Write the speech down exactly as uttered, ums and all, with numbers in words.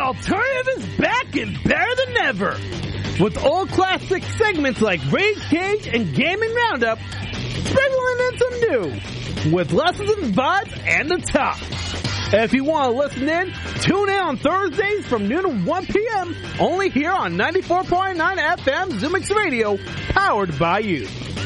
alternative is back and better than ever. With old classic segments like Rage Cage and Gaming Roundup, sprinkling in some new, with lessons and vibes and the top. If you want to listen in, tune in on Thursdays from noon to one p.m. only here on ninety-four point nine F M ZooMix Radio, powered by you.